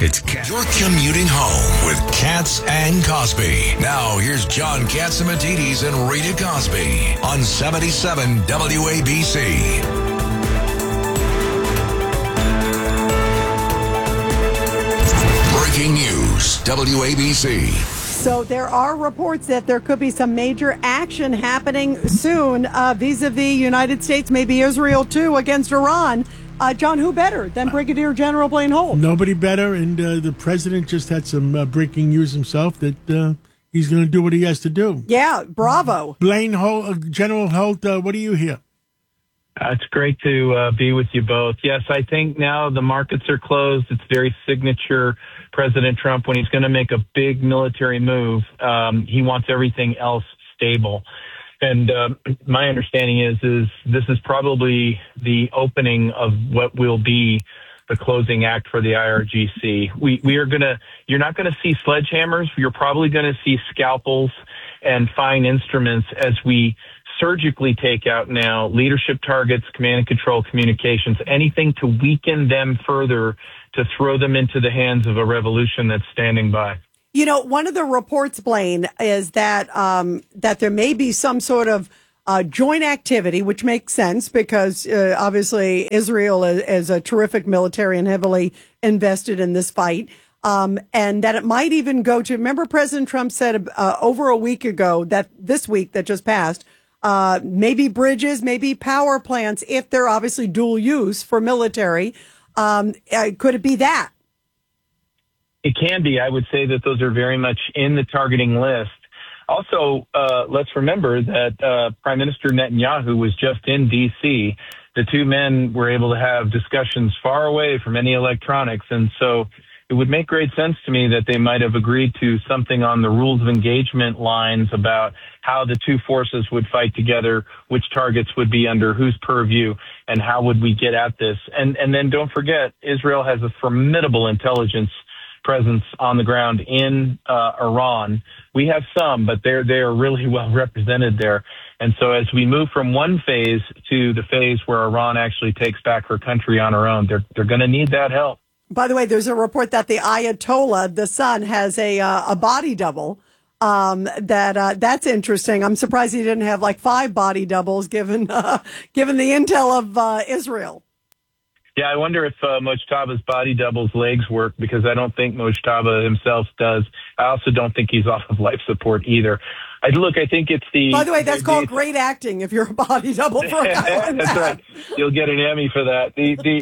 It's Kat. You're commuting home with Katz and Cosby. Now, here's John Catsimatidis and Rita Cosby on 77 WABC. Breaking news, WABC. So there are reports that there could be some major action happening soon vis-a-vis United States, maybe Israel too, against Iran. John, who better than Brigadier General Blaine Holt? Nobody better, and the president just had some breaking news himself that he's going to do what he has to do. Yeah, bravo. Blaine Holt, General Holt, what do you hear? It's great to be with you both. Yes, I think now the markets are closed. It's very signature President Trump when he's going to make a big military move. He wants everything else stable. And my understanding is this is probably the opening of what will be the closing act for the IRGC. You're not going to see sledgehammers. You're probably going to see scalpels and fine instruments as we surgically take out now leadership targets, command and control communications, anything to weaken them further, to throw them into the hands of a revolution that's standing by. You know, one of the reports, Blaine, is that that there may be some sort of joint activity, which makes sense because obviously Israel is a terrific military and heavily invested in this fight. And that it might even go to, remember President Trump said over a week ago that this week that just passed, maybe bridges, maybe power plants, if they're obviously dual use for military. Could it be that? It can be. I would say that those are very much in the targeting list. Also, let's remember that Prime Minister Netanyahu was just in D.C. The two men were able to have discussions far away from any electronics. And so it would make great sense to me that they might have agreed to something on the rules of engagement lines about how the two forces would fight together, which targets would be under whose purview, and how would we get at this. And then don't forget, Israel has a formidable intelligence presence on the ground in Iran. We have some, but they are really well represented there. And so as we move from one phase to the phase where Iran actually takes back her country on her own, they're going to need that help. By the way, there's a report that the Ayatollah, the son, has a body double. That's interesting. I'm surprised he didn't have like 5 body doubles given the intel of Israel. Yeah, I wonder if Mojtaba's body double's legs work, because I don't think Mojtaba himself does. I also don't think he's off of life support either. I think it's the... By the way, that's called great acting if you're a body double for a guy like That's right. You'll get an Emmy for that.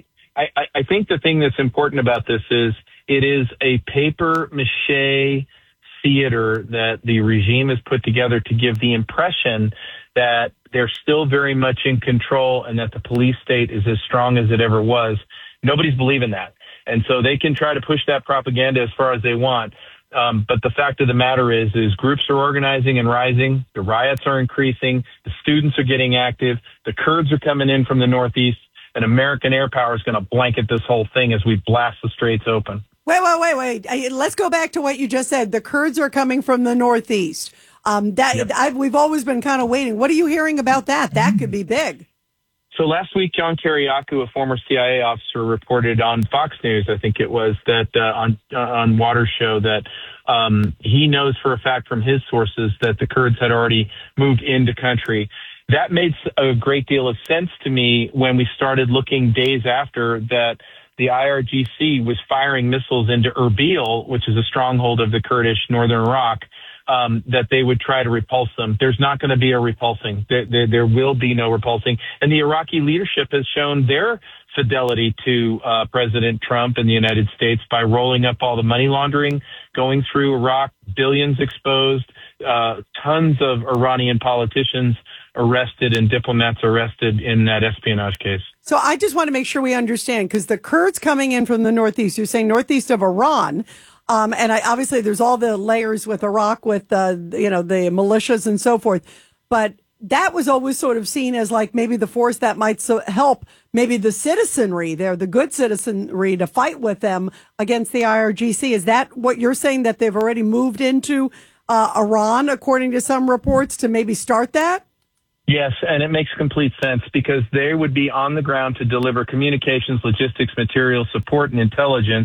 I think the thing that's important about this is it is a paper mache theater that the regime has put together to give the impression that they're still very much in control and that the police state is as strong as it ever was. Nobody's believing that. And so they can try to push that propaganda as far as they want. But the fact of the matter is groups are organizing and rising. The riots are increasing. The students are getting active. The Kurds are coming in from the Northeast. And American air power is going to blanket this whole thing as we blast the straits open. Wait. Let's go back to what you just said. The Kurds are coming from the Northeast. We've always been kind of waiting. What are you hearing about that? That could be big. So last week, John Kiriakou, a former CIA officer, reported on Fox News, I think it was, that on Water Show that he knows for a fact from his sources that the Kurds had already moved into country. That made a great deal of sense to me when we started looking days after that the IRGC was firing missiles into Erbil, which is a stronghold of the Kurdish northern Iraq, that they would try to repulse them. There's not going to be a repulsing. There will be no repulsing. And the Iraqi leadership has shown their fidelity to President Trump and the United States by rolling up all the money laundering going through Iraq, billions exposed, tons of Iranian politicians arrested and diplomats arrested in that espionage case. So I just want to make sure we understand, because the Kurds coming in from the Northeast, you're saying northeast of Iran. And obviously there's all the layers with Iraq, with the militias and so forth. But that was always sort of seen as like maybe the force that might help maybe the citizenry there, the good citizenry, to fight with them against the IRGC. Is that what you're saying, that they've already moved into Iran, according to some reports, to maybe start that? Yes, and it makes complete sense, because they would be on the ground to deliver communications, logistics, material support, and intelligence.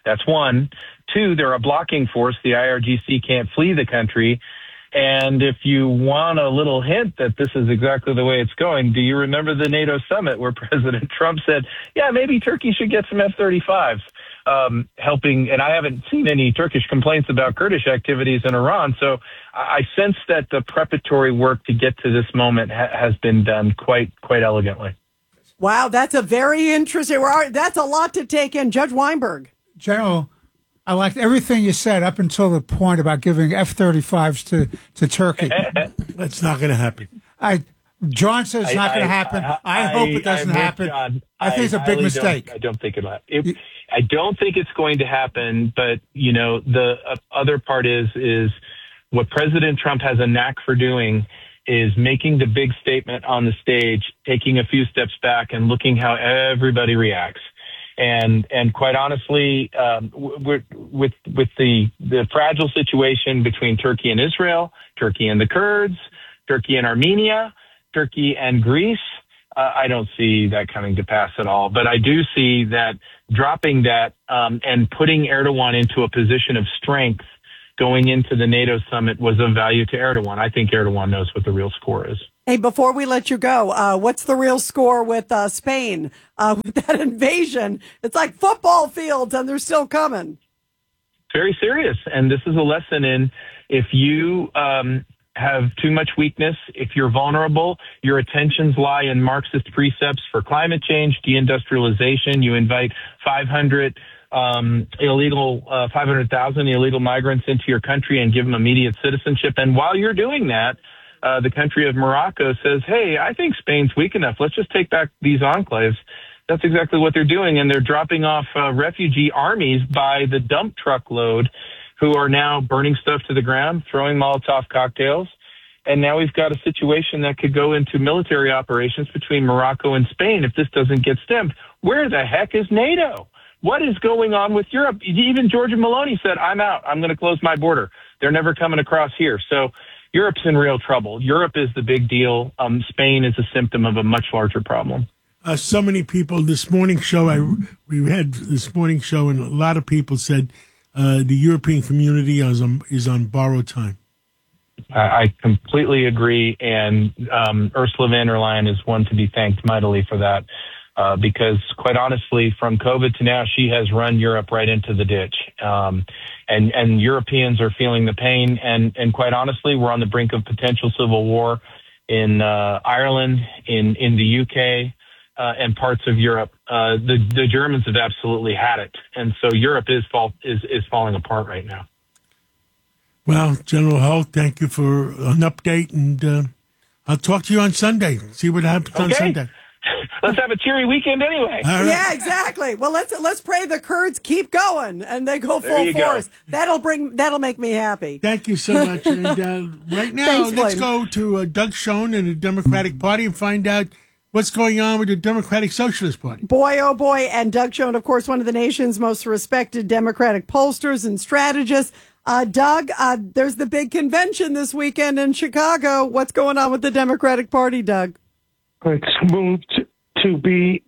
That's one. Two, they're a blocking force. The IRGC can't flee the country. And if you want a little hint that this is exactly the way it's going, do you remember the NATO summit where President Trump said, yeah, maybe Turkey should get some F-35s, helping? And I haven't seen any Turkish complaints about Kurdish activities in Iran. So I sense that the preparatory work to get to this moment has been done quite elegantly. Wow, that's a very interesting. That's a lot to take in. Judge Weinberg. General, I liked everything you said up until the point about giving F-35s to Turkey. That's not going to happen. John says it's not going to happen. I hope it doesn't happen. John, I think it's a big mistake. I don't think it'll happen. I don't think it's going to happen. But, the other part is what President Trump has a knack for doing is making the big statement on the stage, taking a few steps back and looking how everybody reacts. And quite honestly, with the fragile situation between Turkey and Israel, Turkey and the Kurds, Turkey and Armenia, Turkey and Greece, I don't see that coming to pass at all. But I do see that dropping that and putting Erdogan into a position of strength going into the NATO summit was of value to Erdogan. I think Erdogan knows what the real score is. Hey, before we let you go, what's the real score with Spain with that invasion? It's like football fields, and they're still coming. Very serious. And this is a lesson in if you have too much weakness, if you're vulnerable, your attentions lie in Marxist precepts for climate change, deindustrialization. You invite 500,000 illegal migrants into your country and give them immediate citizenship. And while you're doing that, the country of Morocco says, hey, I think Spain's weak enough. Let's just take back these enclaves. That's exactly what they're doing. And they're dropping off refugee armies by the dump truck load who are now burning stuff to the ground, throwing Molotov cocktails. And now we've got a situation that could go into military operations between Morocco and Spain if this doesn't get stemmed. Where the heck is NATO? What is going on with Europe? Even Giorgia Meloni said, I'm out. I'm going to close my border. They're never coming across here. So Europe's in real trouble. Europe is the big deal. Spain is a symptom of a much larger problem. So many people, this morning show, we had this morning show, and a lot of people said the European community is on borrowed time. I completely agree, and Ursula von der Leyen is one to be thanked mightily for that, because quite honestly, from COVID to now, she has run Europe right into the ditch. And Europeans are feeling the pain, and quite honestly, we're on the brink of potential civil war in Ireland, in the UK, and parts of Europe. The Germans have absolutely had it, and so Europe is falling apart right now. Well, General Holt, thank you for an update, and I'll talk to you on Sunday. See what happens on Sunday. Let's have a cheery weekend anyway. Right. Yeah, exactly. Well, let's pray the Kurds keep going and they go full force. That'll make me happy. Thank you so much. And right now, Thanks, let's Blaine. go to Doug Schoen and the Democratic Party and find out what's going on with the Democratic Socialist Party. Boy, oh boy. And Doug Schoen, of course, one of the nation's most respected Democratic pollsters and strategists. Doug, there's the big convention this weekend in Chicago. What's going on with the Democratic Party, Doug? It's moved to be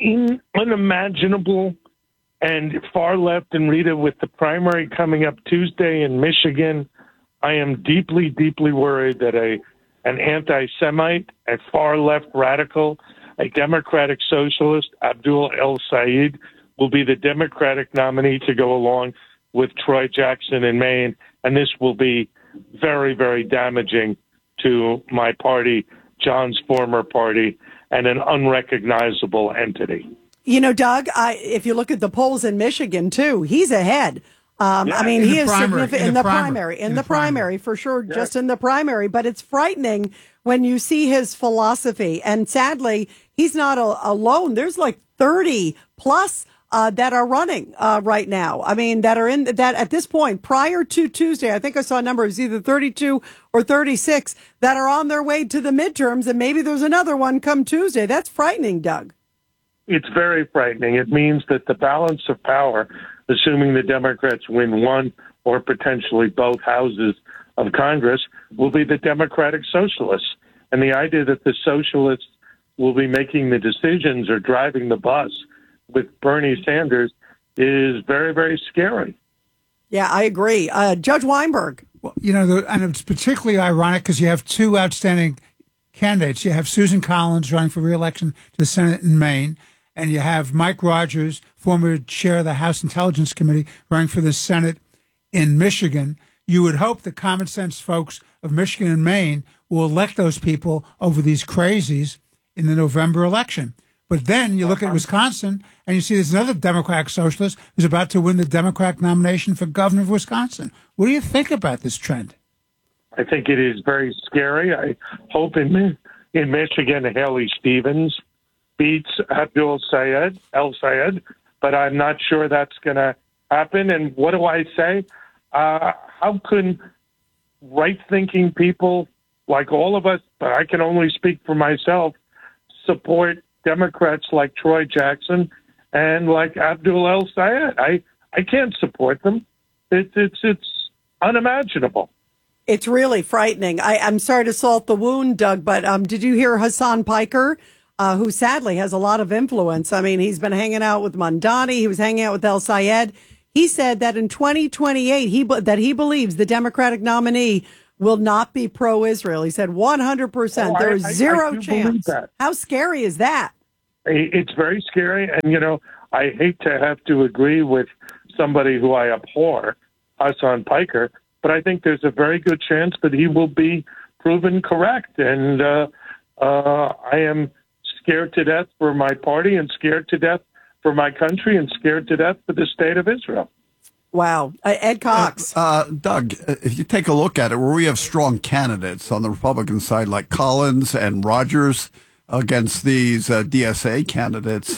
unimaginable and far left. And Rita, with the primary coming up Tuesday in Michigan, I am deeply, deeply worried that an anti-Semite, a far left radical, a Democratic socialist, Abdul El Sayed, will be the Democratic nominee to go along with Troy Jackson in Maine. And this will be very, very damaging to my party, John's former party, and an unrecognizable entity. You know, Doug, if you look at the polls in Michigan, too, he's ahead. I mean, he is significant in the primary, for sure, just in the primary. But it's frightening when you see his philosophy. And sadly, he's not alone. There's like 30 plus that are running right now. I mean, that are in that at this point, prior to Tuesday, I think I saw a number, it was either 32 or 36 that are on their way to the midterms. And maybe there's another one come Tuesday. That's frightening, Doug. It's very frightening. It means that the balance of power, assuming the Democrats win one or potentially both houses of Congress, will be the Democratic Socialists. And the idea that the socialists will be making the decisions or driving the bus with Bernie Sanders is very, very scary. Yeah, I agree. Judge Weinberg. Well, and it's particularly ironic because you have two outstanding candidates. You have Susan Collins running for re-election to the Senate in Maine, and you have Mike Rogers, former chair of the House Intelligence Committee, running for the Senate in Michigan. You would hope the common sense folks of Michigan and Maine will elect those people over these crazies in the November election. But then you look at Wisconsin and you see there's another Democratic socialist who's about to win the Democratic nomination for governor of Wisconsin. What do you think about this trend? I think it is very scary. I hope in Michigan, Haley Stevens beats El Sayed, but I'm not sure that's going to happen. And what do I say? How can right-thinking people like all of us, but I can only speak for myself, support Democrats like Troy Jackson and like Abdul El Sayed? I can't support them. It's unimaginable. It's really frightening. I'm sorry to salt the wound, Doug, but did you hear Hassan Piker, who sadly has a lot of influence? I mean, he's been hanging out with Mamdani. He was hanging out with El Sayed. He said that in 2028, he believes the Democratic nominee will not be pro-Israel. He said 100%. There is zero chance. How scary is that? It's very scary. And, I hate to have to agree with somebody who I abhor, Hassan Piker, but I think there's a very good chance that he will be proven correct. And I am scared to death for my party and scared to death for my country and scared to death for the state of Israel. Wow. Ed Cox. Doug, if you take a look at it, where we have strong candidates on the Republican side like Collins and Rogers against these DSA candidates,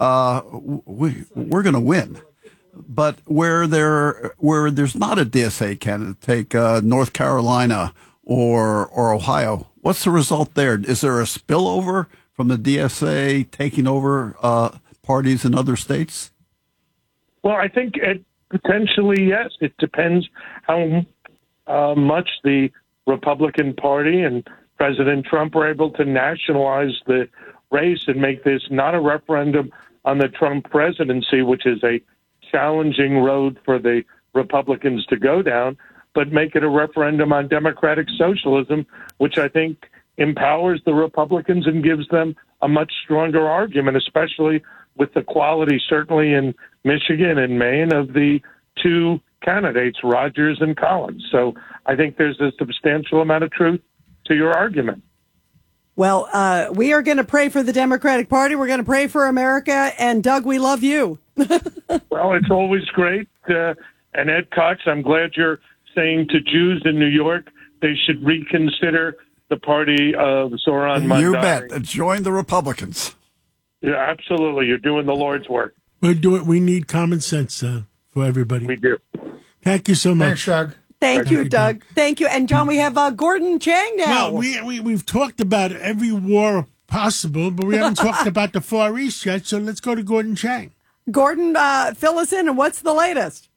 we're going to win. But where there's not a DSA candidate, take North Carolina or Ohio, what's the result there? Is there a spillover from the DSA taking over parties in other states? Well, I think potentially, yes. It depends how much the Republican Party and President Trump were able to nationalize the race and make this not a referendum on the Trump presidency, which is a challenging road for the Republicans to go down, but make it a referendum on democratic socialism, which I think empowers the Republicans and gives them a much stronger argument, especially with the quality, certainly in Michigan and Maine, of the two candidates, Rogers and Collins. So I think there's a substantial amount of truth to your argument. Well, we are going to pray for the Democratic Party. We're going to pray for America. And, Doug, we love you. Well, it's always great. And Ed Cox, I'm glad you're saying to Jews in New York they should reconsider the party of Zoran Mamdani. You bet. Join the Republicans. Yeah, absolutely. You're doing the Lord's work. We'll do it. We need common sense for everybody. We do. Thank you so much. Thanks, Doug. Thank you, Doug. Thank you. And, John, we have Gordon Chang now. Well, we've talked about every war possible, but we haven't talked about the Far East yet, so let's go to Gordon Chang. Gordon, fill us in, and what's the latest?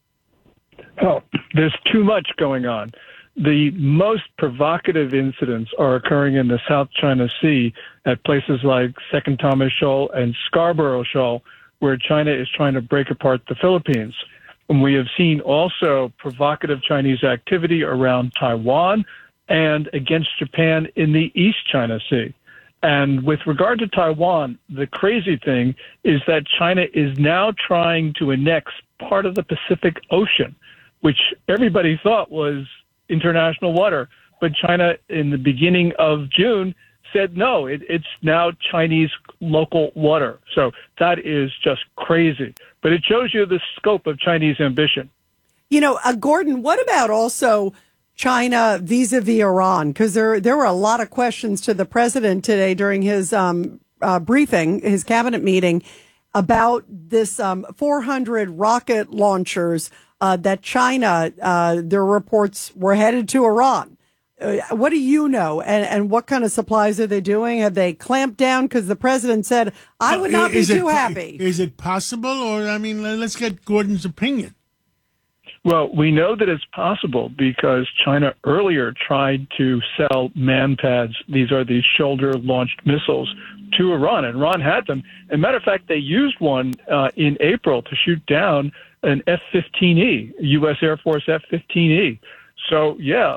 Oh, there's too much going on. The most provocative incidents are occurring in the South China Sea at places like Second Thomas Shoal and Scarborough Shoal, where China is trying to break apart the Philippines. And we have seen also provocative Chinese activity around Taiwan and against Japan in the East China Sea. And with regard to Taiwan, the crazy thing is that China is now trying to annex part of the Pacific Ocean, which everybody thought was international water. But China, in the beginning of June, said, no, it's now Chinese local water. So that is just crazy. But it shows you the scope of Chinese ambition. Gordon, what about also China vis-a-vis Iran? Because there were a lot of questions to the president today during his briefing, his cabinet meeting, about this 400 rocket launchers that China, their reports were headed to Iran. What do you know? And what kind of supplies are they doing? Have they clamped down? Because the president said, I would not be too happy. Is it possible? Or, let's get Gordon's opinion. Well, we know that it's possible because China earlier tried to sell MANPADS. These are these shoulder-launched missiles to Iran, and Iran had them. As a matter of fact, they used one in April to shoot down an F-15E, U.S. Air Force F-15E. So,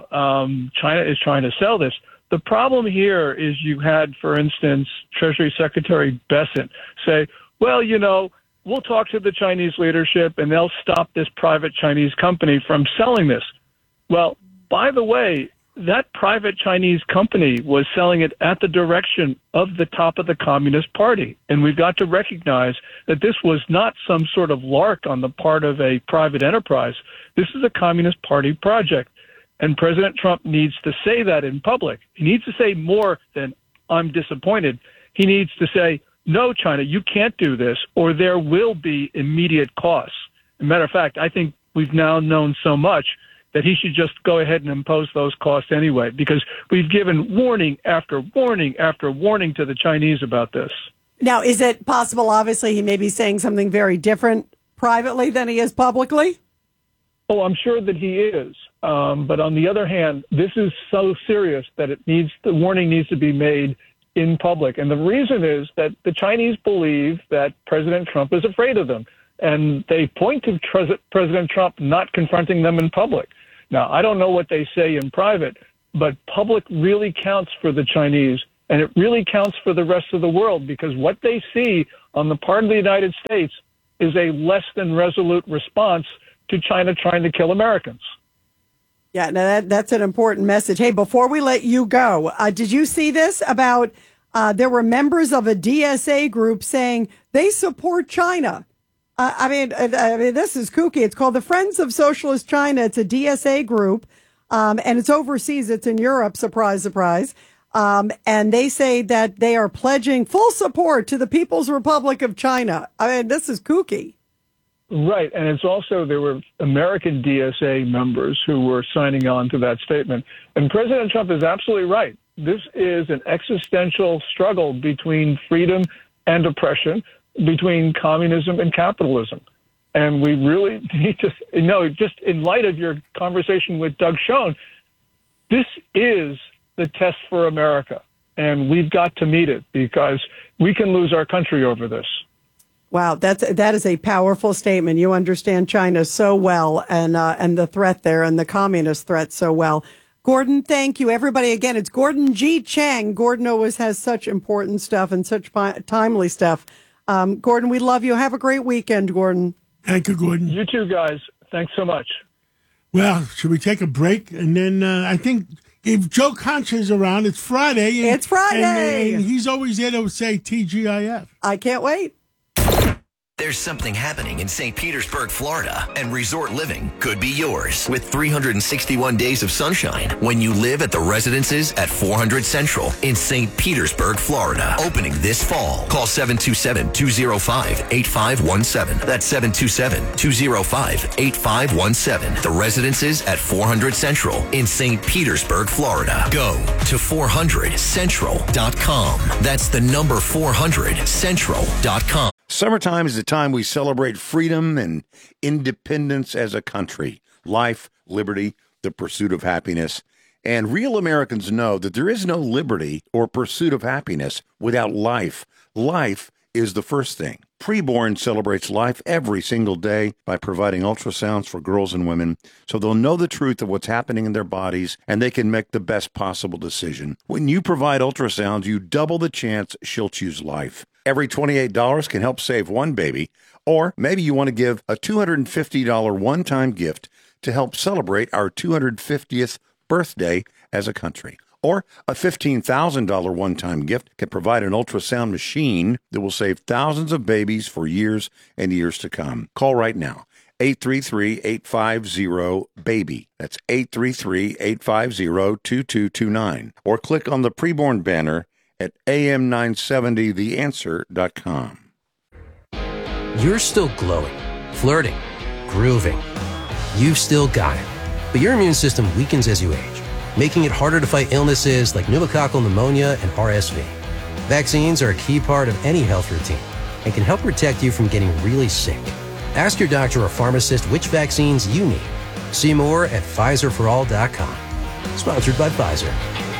China is trying to sell this. The problem here is you had, for instance, Treasury Secretary Bessent say, well, we'll talk to the Chinese leadership and they'll stop this private Chinese company from selling this. Well, by the way, that private Chinese company was selling it at the direction of the top of the Communist Party. And we've got to recognize that this was not some sort of lark on the part of a private enterprise. This is a Communist Party project. And President Trump needs to say that in public. He needs to say more than, I'm disappointed. He needs to say, no, China, you can't do this, or there will be immediate costs. As a matter of fact, I think we've now known so much that he should just go ahead and impose those costs anyway, because we've given warning after warning after warning to the Chinese about this. Now, is it possible, obviously, he may be saying something very different privately than he is publicly? Oh, I'm sure that he is. But on the other hand, this is so serious that the warning needs to be made in public. And the reason is that the Chinese believe that President Trump is afraid of them. And they point to President Trump not confronting them in public. Now, I don't know what they say in private, but public really counts for the Chinese. And it really counts for the rest of the world, because what they see on the part of the United States is a less than resolute response to China trying to kill Americans. Yeah, now that's an important message. Hey, before we let you go, did you see this about there were members of a DSA group saying they support China? I mean, this is kooky. It's called the Friends of Socialist China. It's a DSA group, and it's overseas. It's in Europe. Surprise, surprise. And they say that they are pledging full support to the People's Republic of China. I mean, this is kooky. Right. And it's also, there were American DSA members who were signing on to that statement. And President Trump is absolutely right. This is an existential struggle between freedom and oppression, between communism and capitalism. And we really need to, just in light of your conversation with Doug Schoen, this is the test for America. And we've got to meet it, because we can lose our country over this. Wow, that is a powerful statement. You understand China so well, and the threat there, and the communist threat so well. Gordon, thank you. Everybody, again, it's Gordon G. Chang. Gordon always has such important stuff and such timely stuff. Gordon, we love you. Have a great weekend, Gordon. Thank you, Gordon. You too, guys. Thanks so much. Well, should we take a break? And then I think if Joe Concha is around, it's Friday. It's Friday. And he's always there to say TGIF. I can't wait. There's something happening in St. Petersburg, Florida, and resort living could be yours with 361 days of sunshine when you live at the residences at 400 Central in St. Petersburg, Florida. Opening this fall. Call 727-205-8517. That's 727-205-8517. The residences at 400 Central in St. Petersburg, Florida. Go to 400central.com. That's the number 400central.com. Summertime is the time we celebrate freedom and independence as a country. Life, liberty, the pursuit of happiness. And real Americans know that there is no liberty or pursuit of happiness without life. Life is the first thing. Preborn celebrates life every single day by providing ultrasounds for girls and women so they'll know the truth of what's happening in their bodies and they can make the best possible decision. When you provide ultrasounds, you double the chance she'll choose life. Every $28 can help save one baby, or maybe you want to give a $250 one-time gift to help celebrate our 250th birthday as a country. Or a $15,000 one-time gift can provide an ultrasound machine that will save thousands of babies for years and years to come. Call right now. 833-850-BABY. That's 833-850-2229. Or click on the preborn banner at am970theanswer.com. You're still glowing, flirting, grooving. You've still got it. But your immune system weakens as you age, making it harder to fight illnesses like pneumococcal pneumonia and RSV. Vaccines are a key part of any health routine and can help protect you from getting really sick. Ask your doctor or pharmacist which vaccines you need. See more at PfizerForAll.com. Sponsored by Pfizer.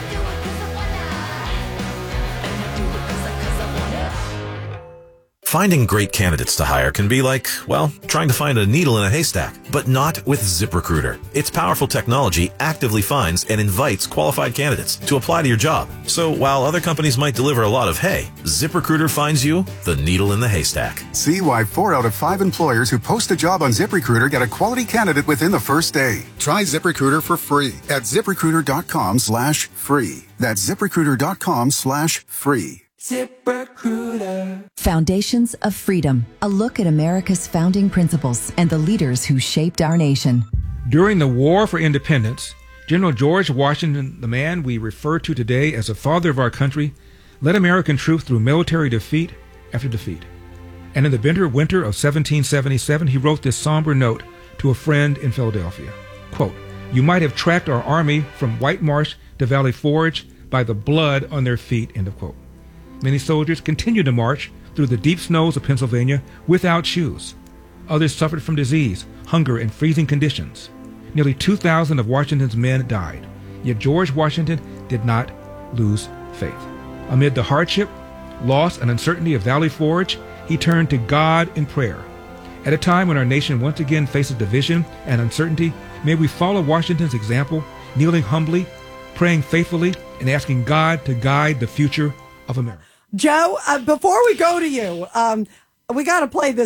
Finding great candidates to hire can be like, well, trying to find a needle in a haystack, but not with ZipRecruiter. Its powerful technology actively finds and invites qualified candidates to apply to your job. So while other companies might deliver a lot of hay, ZipRecruiter finds you the needle in the haystack. See why 4 out of 5 employers who post a job on ZipRecruiter get a quality candidate within the first day. Try ZipRecruiter for free at ZipRecruiter.com/free. That's ZipRecruiter.com/free. ZipRecruiter. Foundations of Freedom. A look at America's founding principles and the leaders who shaped our nation. During the War for Independence, General George Washington, the man we refer to today as the father of our country, led American troops through military defeat after defeat. And in the bitter winter of 1777, he wrote this somber note to a friend in Philadelphia. Quote, "You might have tracked our army from White Marsh to Valley Forge by the blood on their feet," end of quote. Many soldiers continued to march through the deep snows of Pennsylvania without shoes. Others suffered from disease, hunger, and freezing conditions. Nearly 2,000 of Washington's men died. Yet George Washington did not lose faith. Amid the hardship, loss, and uncertainty of Valley Forge, he turned to God in prayer. At a time when our nation once again faces division and uncertainty, may we follow Washington's example, kneeling humbly, praying faithfully, and asking God to guide the future of America. Joe, before we go to you, we got to play this